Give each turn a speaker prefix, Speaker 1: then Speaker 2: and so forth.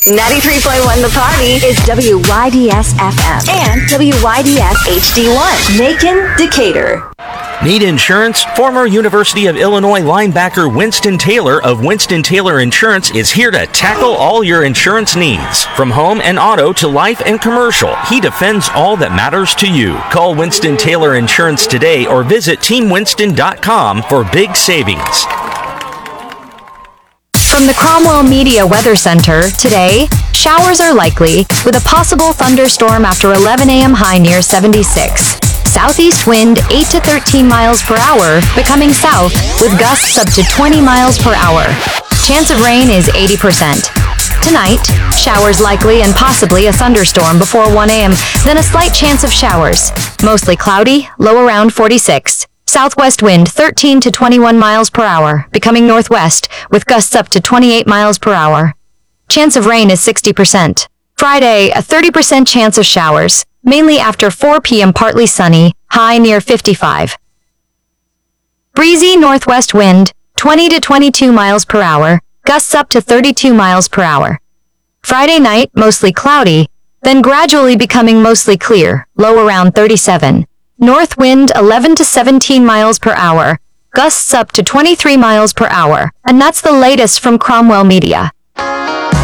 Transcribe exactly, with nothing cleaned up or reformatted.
Speaker 1: ninety-three point one The Party is W Y D S F M and W Y D S H D one. Macon, Decatur.
Speaker 2: Need insurance? Former University of Illinois linebacker Winston Taylor of Winston Taylor Insurance is here to tackle all your insurance needs. From home and auto to life and commercial, he defends all that matters to you. Call Winston Taylor Insurance today or visit team winston dot com for big savings.
Speaker 3: From the Cromwell Media Weather Center, today, showers are likely, with a possible thunderstorm after eleven a.m. high near seventy-six. Southeast wind eight to thirteen miles per hour, becoming south, with gusts up to twenty miles per hour. Chance of rain is eighty percent. Tonight, showers likely and possibly a thunderstorm before one a.m., then a slight chance of showers. Mostly cloudy, low around forty-six. Southwest wind thirteen to twenty-one miles per hour, becoming northwest, with gusts up to twenty-eight miles per hour. Chance of rain is sixty percent. Friday, a thirty percent chance of showers, mainly after four p.m. partly sunny, high near fifty-five. Breezy northwest wind, twenty to twenty-two miles per hour, gusts up to thirty-two miles per hour. Friday night, mostly cloudy, then gradually becoming mostly clear, low around thirty-seven. North wind eleven to seventeen miles per hour, gusts up to twenty-three miles per hour, and that's the latest from Cromwell Media.